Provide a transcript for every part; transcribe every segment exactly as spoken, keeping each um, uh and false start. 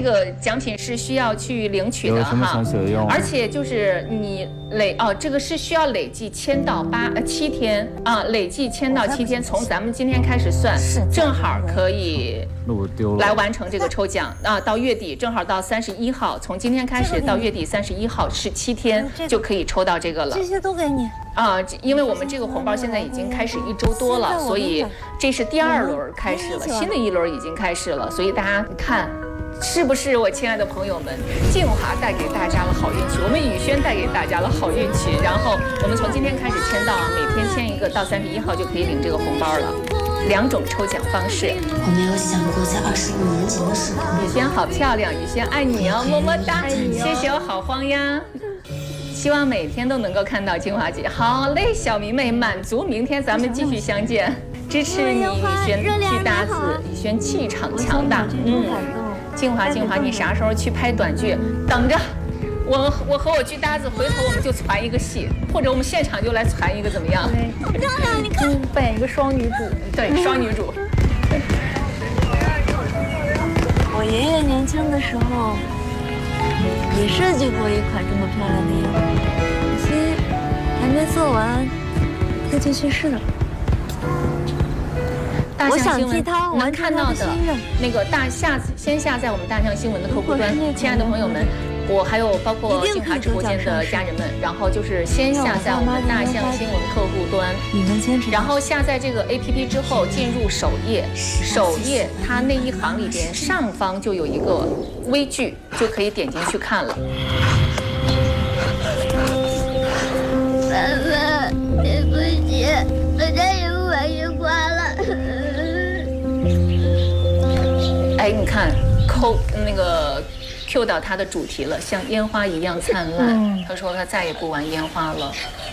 个奖品是需要去领取的有什么哈想写的用？ 而且就是你累哦，这个是需要累计签到八呃七天啊，累计签到七天，从咱们今天开始算，正好可以路丢了来完成这个抽奖啊，到月底正好到三十一号，从今天开始到月底三十一号是七天就可以抽到这个了。 这些都给你啊，因为我们这个红包现在已经开始一周多了，所以这是第二轮开始了，新的一轮已经开始了，所以大家看。是不是我亲爱的朋友们，静华带给大家了好运气，我们宇轩带给大家了好运气，然后我们从今天开始签到，每天签一个，到三十一号就可以领这个红包了。两种抽奖方式。 我没有想过在二十五年前的时候。 宇轩好漂亮，宇轩爱你哦，么么哒，谢谢我好慌呀。希望每天都能够看到金华姐。好嘞，小迷妹，满足，明天咱们继续相见。支持你，宇轩巨搭子，宇轩气场强大。嗯，金华金华，你啥时候去拍短剧？等着，我我和我巨搭子，回头我们就传一个戏，或者我们现场就来传一个，怎么样？ 漂亮，你看， 扮演一个双女主， 对，双女主。 我爷爷年轻的时候也设计过一款这么漂亮的衣服，可惜还没做完，他就去世了。 大象新闻能看到的那个大下先下载我们大象新闻的客户端，亲爱的朋友们，我还有包括静华直播间的家人们，然后就是先下载我们大象新闻客户端，然后下载这个 A P P 之后进入首页，首页它那一行里边上方就有一个微剧，就可以点进去看了。 爸爸，对不起，我再也不玩烟花了。 哎，你看，扣那个 Q 到它的主题了，像烟花一样灿烂。嗯、他说他再也不玩烟花了。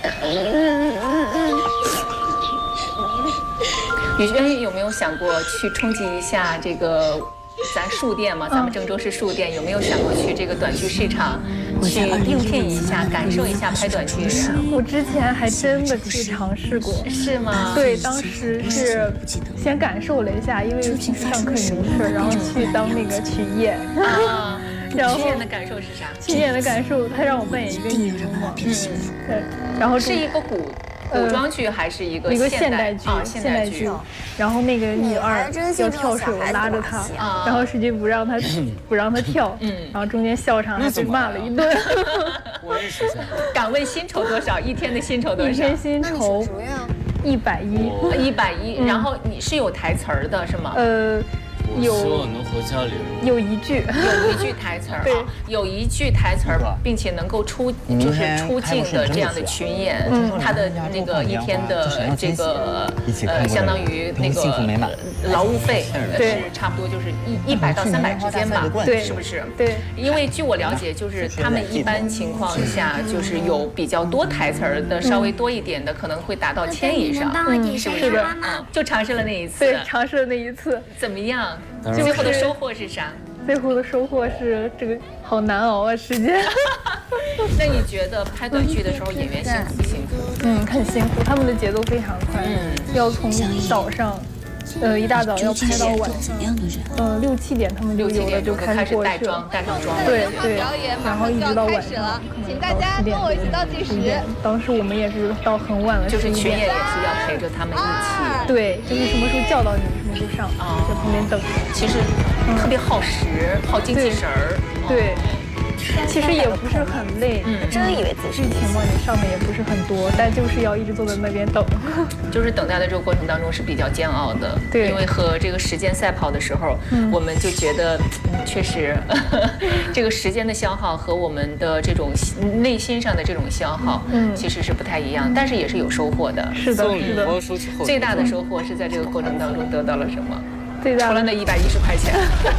宇轩有没有想过去冲击一下这个咱书店嘛？咱们郑州市书店有没有想过去这个短剧市场去应聘一下，感受一下拍短剧啊？ 我之前还真的去尝试过， 是吗？ 对，当时是先感受了一下，因为平时上课也没事，然后去当那个曲艺啊。 然后曲演的感受是啥？ 曲演的感受，他让我扮演一个女巫嘛，嗯，对，然后是一个古古装剧还是一个一个现代剧？ 现代剧。 然后那个女二要跳水，我拉着她，然后使劲不让她不让她跳，嗯，然后中间笑场还被骂了一顿。 我也是。 敢问薪酬多少？一天的薪酬多少？ 一天薪酬一百一， 一百一。然后你是有台词儿的是吗？ 呃。有希望能和家里人有一句有一句台词儿啊，有一句台词儿，并且能够出就是出镜的这样的群演，他的那个一天的这个呃相当于那个劳务费是差不多就是一一百到三百之间吧， 对， 是不是？ 对， 因为据我了解，就是他们一般情况下就是有比较多台词儿的，稍微多一点的可能会达到千以上， 嗯， 是不是？ 嗯， 就尝试了那一次， 对，尝试了那一次， 怎么样？最后的收获是啥？ 最后的收获是这个好难熬啊，时间。 那你觉得拍短剧的时候演员辛苦不辛苦？ 嗯，很辛苦，他们的节奏非常快，嗯，要从早上，呃，一大早要拍到晚上，呃，六七点他们就有的就开始过去了， 带上妆， 对对，然后一直到晚上， 请大家跟我一起倒计时。 当时我们也是到很晚了， 就是群演也是要陪着他们一起， 对，就是什么时候叫到你，什么时候上，在旁边等。 其实特别耗时，耗精气神儿， 对。其实也不是很累， 嗯， 真以为自己剧情嘛，你上的也不是很多，但就是要一直坐在那边等。 就是等待的这个过程当中是比较煎熬的， 对， 因为和这个时间赛跑的时候，嗯、我们就觉得，嗯、确实，这个时间的消耗和我们的这种内心上的这种消耗，嗯，其实是不太一样，但是也是有收获的。 是的，是的。 最大的收获是在这个过程当中得到了什么？ 最大除了那一百一十块钱。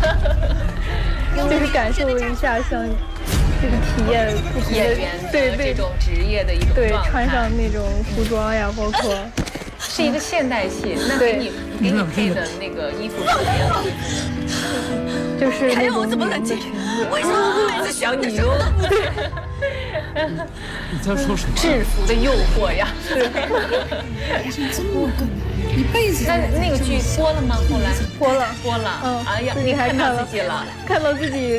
就是感受一下像这个体验不同的演员的这种职业的一种对，穿上那种服装呀，包括是一个现代戏，那给你给你配的那个衣服是什么样的衣服？ 就是那种这么冷静， 为什么会是小女优？ 你在说什么？ 制服的诱惑呀！ 一辈子。 那那个剧播了吗？后来播了， 播了。 嗯， 哎呀， 自己还看到自己了， 看到自己。